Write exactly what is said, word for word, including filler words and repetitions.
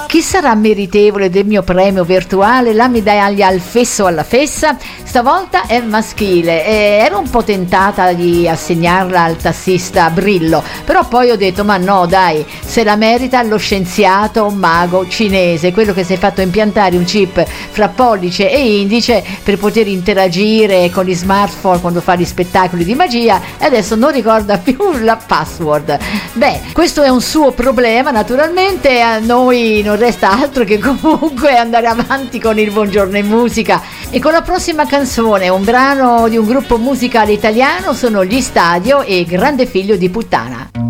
Chi sarà meritevole del mio premio virtuale, la medaglia al fesso o alla fessa? Stavolta è maschile e ero un po' tentata di assegnarla al tassista Brillo, però poi ho detto ma no dai, se la merita lo scienziato mago cinese, quello che si è fatto impiantare un chip fra pollice e indice per poter interagire con gli smartphone quando fa gli spettacoli di magia e adesso non ricorda più la password. Beh, questo è un suo problema, naturalmente a noi non resta altro che comunque andare avanti con il Buongiorno in Musica e con la prossima canzone, un brano di un gruppo musicale italiano, sono Gli Stadio e Grande Figlio di Puttana.